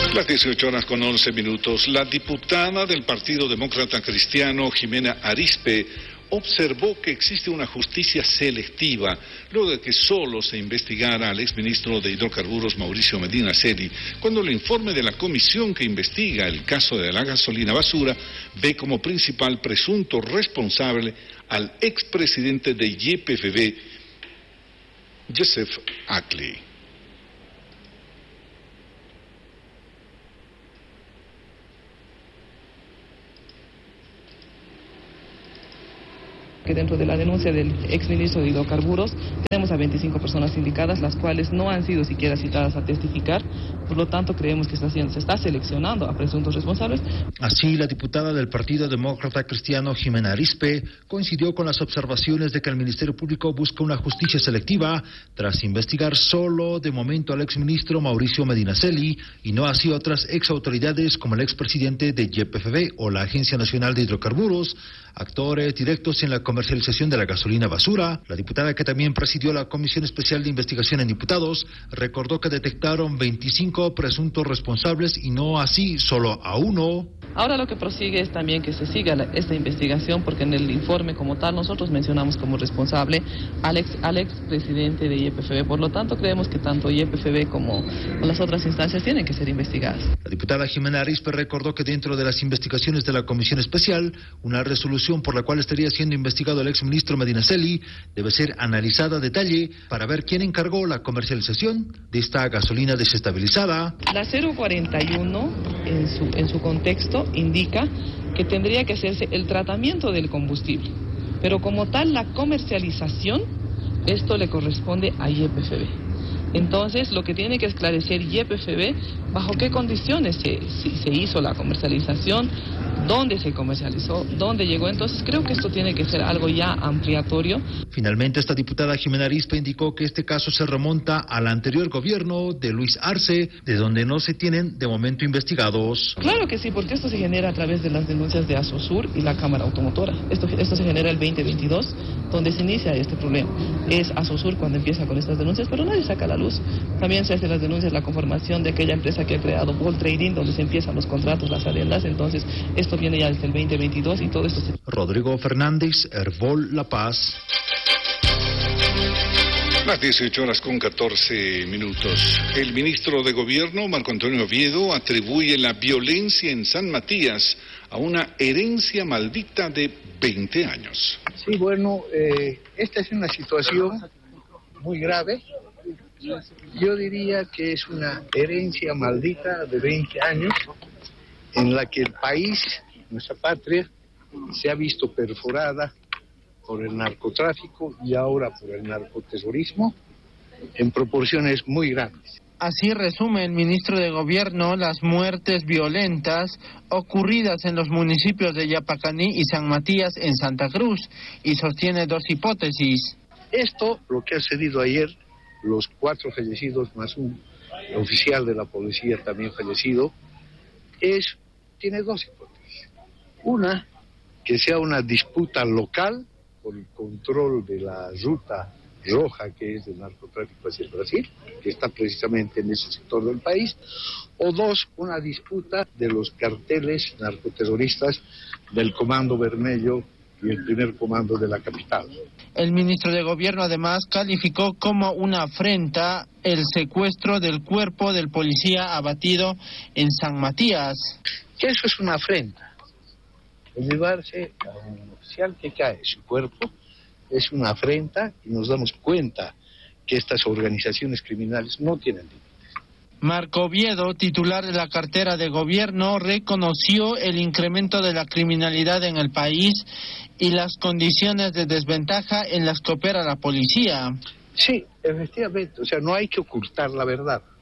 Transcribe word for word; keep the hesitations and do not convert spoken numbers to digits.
Las dieciocho horas con once minutos. La diputada del Partido Demócrata Cristiano, Jimena Arizpe, observó que existe una justicia selectiva luego de que solo se investigara al exministro de Hidrocarburos, Mauricio Medina Celi, cuando el informe de la comisión que investiga el caso de la gasolina basura ve como principal presunto responsable al expresidente de Y P F B, Joseph Ackley. Que dentro de la denuncia del exministro de Hidrocarburos tenemos a veinticinco personas indicadas, las cuales no han sido siquiera citadas a testificar. Por lo tanto, creemos que está haciendo, se está seleccionando a presuntos responsables. Así, la diputada del Partido Demócrata Cristiano, Jimena Arizpe, coincidió con las observaciones de que el Ministerio Público busca una justicia selectiva tras investigar solo de momento al exministro Mauricio Medina Celi y no así otras exautoridades como el expresidente de Y P F B o la Agencia Nacional de Hidrocarburos, actores directos en la comercialización de la gasolina basura. La diputada, que también presidió la Comisión Especial de Investigación en Diputados, recordó que detectaron veinticinco presuntos responsables y no así solo a uno. Ahora lo que prosigue es también que se siga la, esta investigación, porque en el informe como tal nosotros mencionamos como responsable al ex al expresidente de Y P F B. Por lo tanto, creemos que tanto Y P F B como las otras instancias tienen que ser investigadas. La diputada Jimena Arizpe recordó que dentro de las investigaciones de la Comisión Especial, una resolución por la cual estaría siendo investigado el exministro Medina Celi debe ser analizada a detalle para ver quién encargó la comercialización de esta gasolina desestabilizada. La cero cuarenta y uno en su, en su contexto indica que tendría que hacerse el tratamiento del combustible, pero como tal la comercialización, esto le corresponde a Y P F B. Entonces, lo que tiene que esclarecer Y P F B, bajo qué condiciones se, se, se hizo la comercialización, dónde se comercializó, dónde llegó. Entonces, creo que esto tiene que ser algo ya ampliatorio. Finalmente, esta diputada Jimena Arizpe indicó que este caso se remonta al anterior gobierno de Luis Arce, de donde no se tienen de momento investigados. Claro que sí, porque esto se genera a través de las denuncias de Asosur y la Cámara Automotora. Esto, esto se genera el veinte veintidós, donde se inicia este problema. Es Asosur cuando empieza con estas denuncias, pero nadie saca la luz. También se hacen las denuncias, la conformación de aquella empresa que ha creado Ball Trading, donde se empiezan los contratos, las adendas. Entonces, esto viene ya desde el veinte veintidós y todo esto se... Rodrigo Fernández, Herbol La Paz. Las dieciocho horas con catorce minutos. El ministro de Gobierno, Marco Antonio Oviedo, atribuye la violencia en San Matías a una herencia maldita de veinte años. Sí, bueno, eh, esta es una situación muy grave. Yo diría que es una herencia maldita de veinte años en la que el país, nuestra patria, se ha visto perforada por el narcotráfico y ahora por el narcoterrorismo en proporciones muy grandes. Así resume el ministro de Gobierno las muertes violentas ocurridas en los municipios de Yapacaní y San Matías en Santa Cruz y sostiene dos hipótesis. Esto, lo que ha sucedido ayer, los cuatro fallecidos más un oficial de la policía también fallecido, es tiene dos hipótesis. Una, que sea una disputa local por el control de la ruta roja que es del narcotráfico hacia el Brasil, que está precisamente en ese sector del país. O dos, una disputa de los carteles narcoterroristas del Comando Vermelho y el primer comando de la capital. El ministro de Gobierno además calificó como una afrenta el secuestro del cuerpo del policía abatido en San Matías. Que eso es una afrenta. El llevarse a un oficial que cae su cuerpo es una afrenta y nos damos cuenta que estas organizaciones criminales no tienen límites. Marco Oviedo, titular de la cartera de Gobierno, reconoció el incremento de la criminalidad en el país y las condiciones de desventaja en las que opera la policía. Sí, efectivamente, o sea, no hay que ocultar la verdad.